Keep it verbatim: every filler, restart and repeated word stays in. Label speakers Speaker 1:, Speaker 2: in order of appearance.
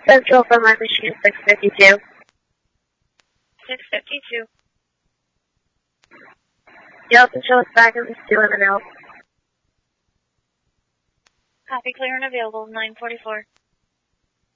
Speaker 1: Central from my machine six fifty-two.
Speaker 2: six fifty-two.
Speaker 1: Yelp and show us back at least two in the middle.
Speaker 2: Copy, clear and available, nine forty-four.